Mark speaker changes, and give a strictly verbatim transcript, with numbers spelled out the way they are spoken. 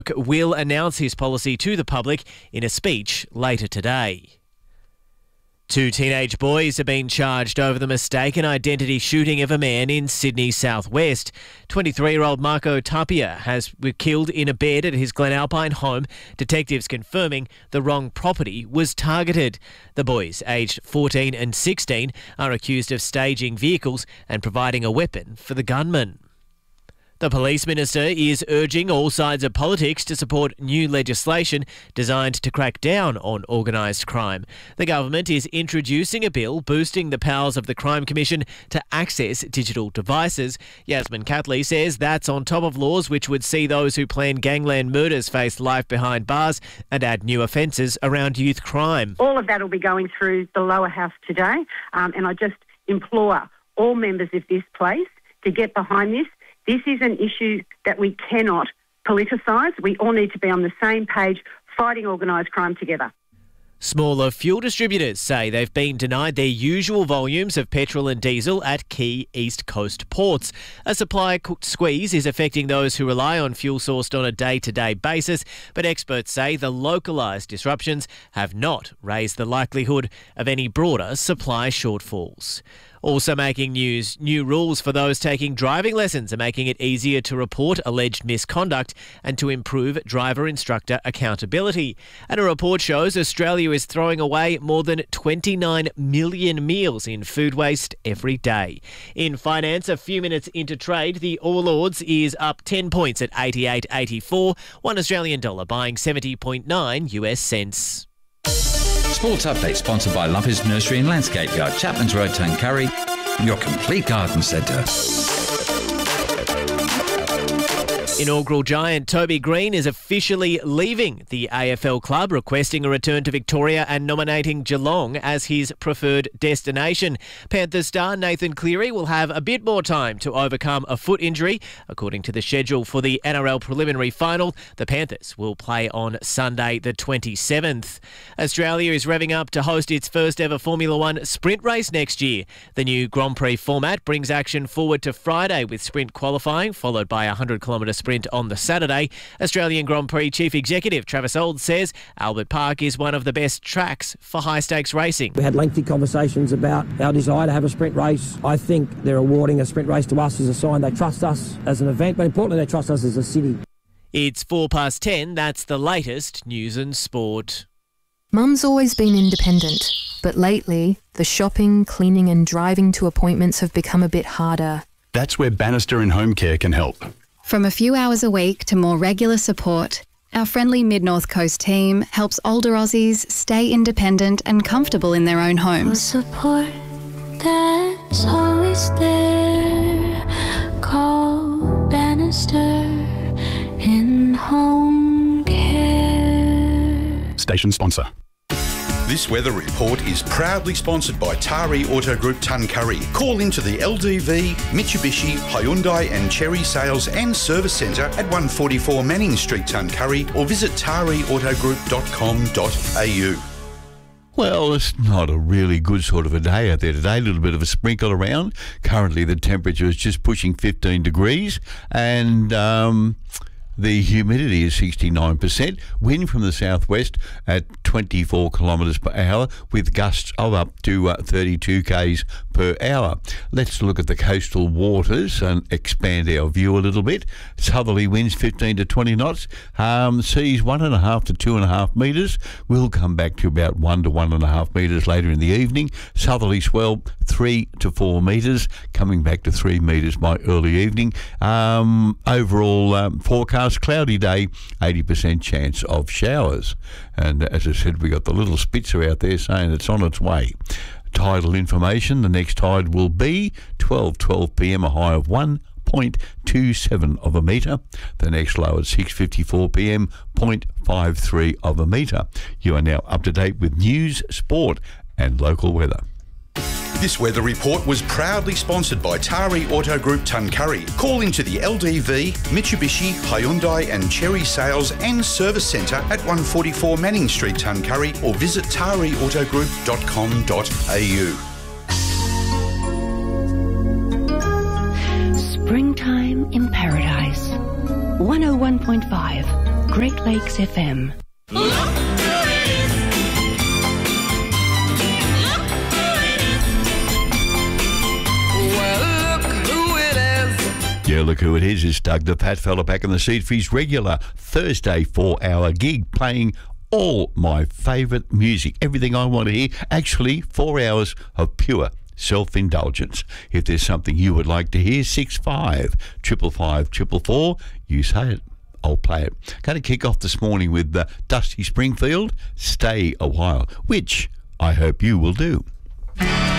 Speaker 1: will announce his policy to the public in a speech later today. Two teenage boys have been charged over the mistaken identity shooting of a man in Sydney southwest. twenty-three-year-old Marco Tapia has been killed in a bed at his Glenalpine home, detectives confirming the wrong property was targeted. The boys, aged fourteen and sixteen, are accused of staging vehicles and providing a weapon for the gunman. The Police Minister is urging all sides of politics to support new legislation designed to crack down on organised crime. The government is introducing a bill boosting the powers of the Crime Commission to access digital devices. Yasmin Catley says that's on top of laws which would see those who plan gangland murders face life behind bars and add new offences around youth crime.
Speaker 2: All of that will be going through the lower house today, um, and I just implore all members of this place to get behind this. This is an issue that we cannot politicise. We all need to be on the same page fighting organised crime together.
Speaker 1: Smaller fuel distributors say they've been denied their usual volumes of petrol and diesel at key East Coast ports. A supply squeeze is affecting those who rely on fuel sourced on a day-to-day basis, but experts say the localised disruptions have not raised the likelihood of any broader supply shortfalls. Also making news, new rules for those taking driving lessons are making it easier to report alleged misconduct and to improve driver-instructor accountability. And a report shows Australia is throwing away more than twenty-nine million meals in food waste every day. In finance, a few minutes into trade, the All Ords is up ten points at eighty-eight eighty-four, one Australian dollar buying seventy point nine US cents.
Speaker 3: Sports Update sponsored by Lumpers Nursery and Landscape Yard, Chapman's Road, Tuncurry, your complete garden centre.
Speaker 1: Inaugural giant Toby Green is officially leaving the A F L club, requesting a return to Victoria and nominating Geelong as his preferred destination. Panthers star Nathan Cleary will have a bit more time to overcome a foot injury. According to the schedule for the N R L preliminary final, the Panthers will play on Sunday the twenty-seventh. Australia is revving up to host its first ever Formula One sprint race next year. The new Grand Prix format brings action forward to Friday with sprint qualifying, followed by a one hundred kilometre sprint on the Saturday. Australian Grand Prix Chief Executive Travis Auld says Albert Park is one of the best tracks for high-stakes racing.
Speaker 4: We had lengthy conversations about our desire to have a sprint race. I think they're awarding a sprint race to us as a sign they trust us as an event, but importantly they trust us as a city.
Speaker 1: It's four past ten. That's the latest news and sport.
Speaker 5: Mum's always been independent, but lately the shopping, cleaning and driving to appointments have become a bit harder.
Speaker 6: That's where Bannister and Home Care can help.
Speaker 7: From a few hours a week to more regular support, our friendly Mid-North Coast team helps older Aussies stay independent and comfortable in their own homes.
Speaker 8: Support that's always there. Call Bannister in Home Care.
Speaker 6: Station sponsor.
Speaker 9: This weather report is proudly sponsored by Tari Auto Group Tuncurry. Call into the L D V, Mitsubishi, Hyundai and Cherry Sales and Service Centre at one forty-four Manning Street, Tuncurry, or visit tari auto group dot com dot a u.
Speaker 10: Well, it's not a really good sort of a day out there today. A little bit of a sprinkle around. Currently the temperature is just pushing fifteen degrees and um, the humidity is sixty-nine percent. Wind from the southwest at twenty-four kilometres per hour with gusts of up to uh, thirty-two k's per hour. Let's look at the coastal waters and expand our view a little bit. Southerly winds fifteen to twenty knots. Um, seas one and a half to two and a half metres. We'll come back to about one to one and a half metres later in the evening. Southerly swell three to four metres, coming back to three metres by early evening. Um, overall um, forecast, cloudy day, eighty percent chance of showers. And as I said, we got the little Spitzer out there saying it's on its way. Tidal information, the next tide will be twelve twelve p m, a high of one point two seven of a metre. The next low at six fifty-four p m, zero point five three of a metre. You are now up to date with news, sport and local weather.
Speaker 9: This weather report was proudly sponsored by Tari Auto Group Tuncurry. Call into the L D V, Mitsubishi, Hyundai and Cherry Sales and Service Centre at one forty-four Manning Street, Tuncurry, or visit tari auto group dot com dot a u.
Speaker 11: Springtime in Paradise. one oh one point five Great Lakes F M.
Speaker 10: Yeah, look who it is. It's Doug the Fat Fella back in the seat for his regular Thursday four-hour gig, playing all my favourite music, everything I want to hear. Actually, four hours of pure self-indulgence. If there's something you would like to hear, six five triple five triple four. You say it, I'll play it. Going to kick off this morning with uh, Dusty Springfield, Stay a While, which I hope you will do.